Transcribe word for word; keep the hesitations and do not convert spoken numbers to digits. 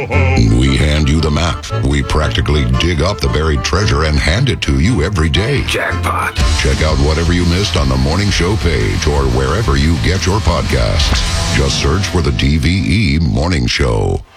We hand you the map. We practically dig up the buried treasure and hand it to you every day. Jackpot. Check out whatever you missed on the Morning Show page or wherever you get your podcasts. Just search for the D V E Morning Show.